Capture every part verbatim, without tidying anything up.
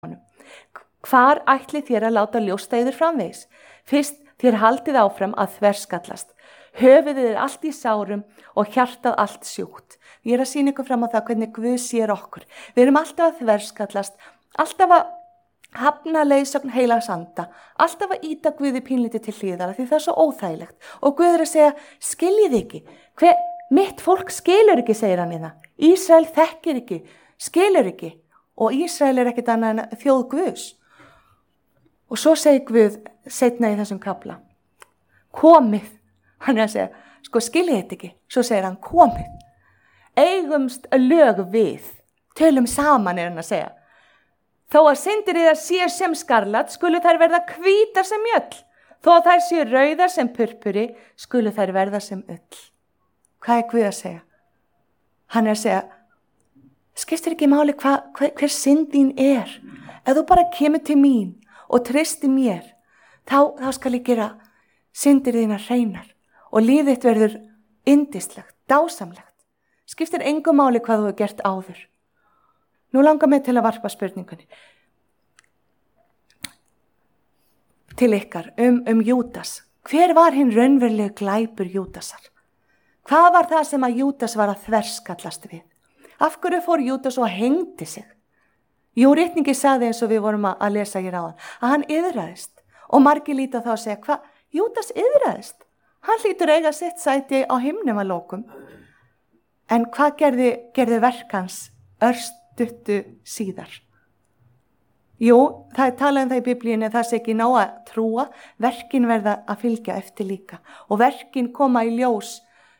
Hvar ætli þér að láta ljósta yður framvegis? Fyrst þér haldið áfram að þverskallast. Höfuðið er allt í sárum og hjartað allt sjúkt. Ég er að sýna ykkur fram á það hvernig Guð sér okkur. Við erum alltaf að þverskallast, alltaf að hafna leiðsögn heilags anda, alltaf að íta Guði pínlítið til hliðar því það er svo óþægilegt. Og Guð er að segja, skiljið ekki. Hver, mitt fólk skilur ekki, segir hann í það. Ísrael þekkir ekki, skilur ekki. Og Ísrael er ekkert annað en þjóð Guðs. Og svo segir Guð seinna í þessum kafla, komið. Hann er að segja, sko skiljið þetta ekki. Svo segir hann, komið. Eigumst lög við. Tölum saman er hann að segja. Þó að syndir yðar sé sem skarlat, skulu þær verða hvítar sem mjöll. Þó að þær sé rauðar sem purpuri, skulu þær verða sem ull. Hvað er Guð að segja? Hann er að segja, skiptir ekki máli hva, hver, hver synd þín er. Ef þú bara kemur til mín og treystir mér, þá, þá skal ég gera syndir þínar hreinar og lífið þitt verður yndislegt, dásamlegt. Skiptir engu máli hvað þú hefur gert áður. Nú langar mig til að varpa spurningunni til ykkar um, um Júdas. Hver var hinn raunverulegi glæpur Júdasar? Hvað var það sem að Júdas var að þverskallast við? Af hverju fór Júdas og hengdi sig? Jú, ritningi sagði eins og við vorum að lesa hér áðan, að hann iðraðist. Og margir líta þá að segja, hvað? Júdas iðraðist. Hann hlýtur eiga sitt sæti á himnum að lokum. En hvað gerði, gerði verk hans örstuttu síðar? Jú, það er talað um það í Biblíunni, það sé ekki ná að trúa, verkin verða að fylgja eftir líka. Og verkin koma í ljós,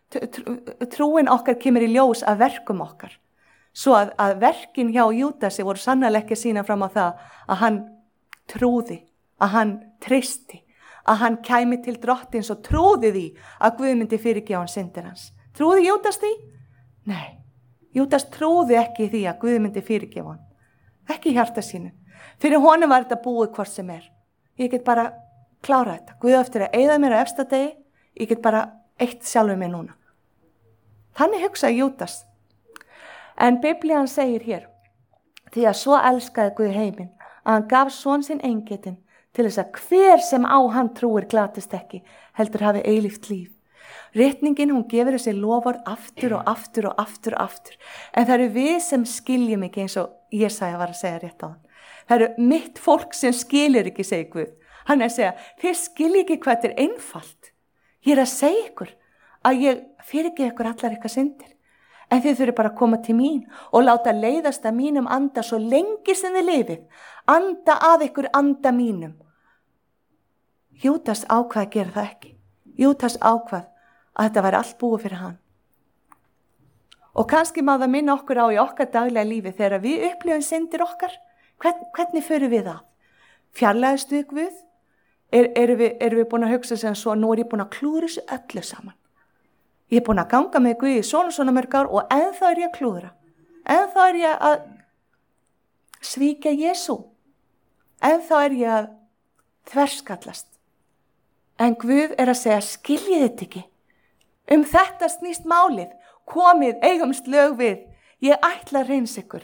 trúin okkar kemur í ljós af verkum okkar. Svo að, að verkin hjá Júdasi voru sannarlega ekki að sýna fram á það að hann trúði, að hann treysti, að hann kæmi til drottins og trúði því að Guð myndi fyrirgefa hann syndir hans. Trúði Júdas því? Nei, Júdas trúði ekki því að Guð myndi fyrirgefa hann. Ekki í hjarta sínu. Fyrir honum var þetta búið hvort sem er. Ég get bara klára þetta. Guð eftir að eyða mér á efsta degi, ég get bara eitt sjálfur mér núna. Þannig hugsaði Júdas. En Biblían segir hér, því að svo elskaði Guð heiminn, að hann gaf son sinn eingetinn til þess að hver sem á hann trúir glatist ekki, heldur hafi eilíft líf. Ritningin, hún gefur þessi loford aftur og aftur og aftur og aftur. En það eru við sem skiljum ekki eins og Jesaja var að segja rétt á hann. Það eru mitt fólk sem skilur ekki, segir Guð. Hann er að segja, þið skilji ekki hvað þetta er einfalt. Ég er að segja ykkur að ég fyrirgefi ykkur allar ykkar syndir. En þið þurfið bara að koma til mín og láta leiðast að mínum anda svo lengi sem þið lifið. Anda að ykkur anda mínum. Júdas ákvað að gera það ekki. Júdas ákvað að þetta væri allt búið fyrir hann. Og kannski má það minna okkur á í okkar daglega lífi þegar við upplifum syndir okkar. Hvern, hvernig förum við það? Fjarlægast við Guð? Er, erum við, er við búin að hugsa sem svo, nú er ég búin að klúðra þessu öllu saman. Ég er búin að ganga með Guð í svona svona mörg ár og ennþá er ég að klúðra. Ennþá er ég að svíkja Jesú. Ennþá er ég að þverskallast. En Guð er að segja, skiljið þetta ekki. Um þetta snýst málið. Komið, eigumst lög við. Ég ætla að reyns ykkur.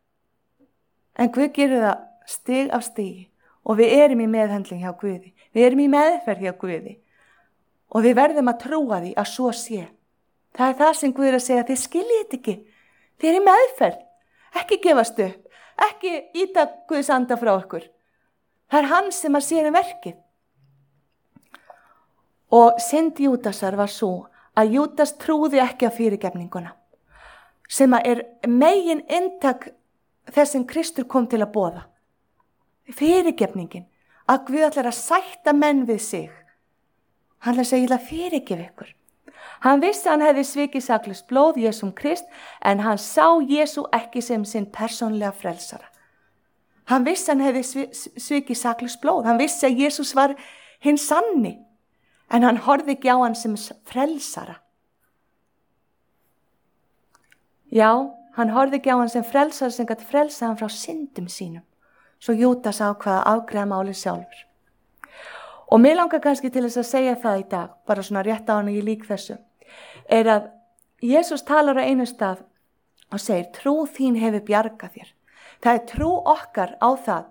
En Guð gerir það stig af stigi. Og við erum í meðhendling hjá Guði. Við erum í meðferð hjá Guði. Og við verðum að trúa því að svo sé. Það er það sem Guð er að segja, þið skiljið þetta ekki. Þið er í meðferð. Ekki gefast upp. Ekki íta Guðs anda frá ykkur. Það er hann sem að sér um verkið. Og synd Júdasar var svo að Júdas trúði ekki á fyrirgefninguna. Sem að er megin inntak þess sem Kristur kom til að boða. Fyrirgefningin. Að Guð ætlar að sætta menn við sig. Hann ætlar að segja, ég ætla að fyrirgefa ykkur. Hann vissi að hann hefði svikið saklaust blóð Jesúm Krist, en hann sá Jesú ekki sem sinn persónlega frelsara. Hann vissi að hann hefði svikið saklaust blóð. Hann vissi að Jesús var hinn sanni, en hann horfði ekki á hann sem frelsara. Já, hann horfði ekki á hann sem frelsara sem gæti frelsa hann frá syndum sínum. Svo Júdas ákvað að afgreiða málið sjálfur. Og mér langar kannski til þess að segja það í dag, bara svona rétt á hann og ég lík þessu, er að Jesús talar á einu stað og segir, trú þín hefur bjargað þér. Það er trú okkar á það